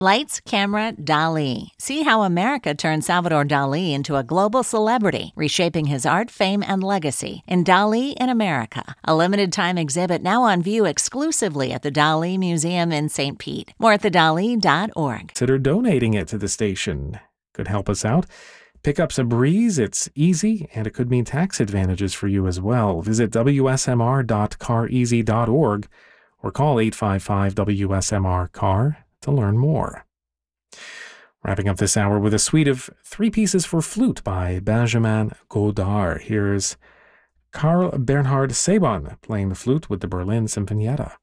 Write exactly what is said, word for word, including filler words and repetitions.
Lights, Camera, Dali. See how America turned Salvador Dali into a global celebrity, reshaping his art, fame, and legacy in Dali in America, a limited-time exhibit now on view exclusively at the Dali Museum in Saint Pete. More at the dali dot org. Consider donating it to the station. Could help us out. Pick up some breeze. It's easy, and it could mean tax advantages for you as well. Visit w s m r dot car easy dot org or call eight five five W S M R C A R to learn more. Wrapping up this hour with a suite of three pieces for flute by Benjamin Godard. Here's Carl Bernhard Sabon playing the flute with the Berlin Sinfonietta.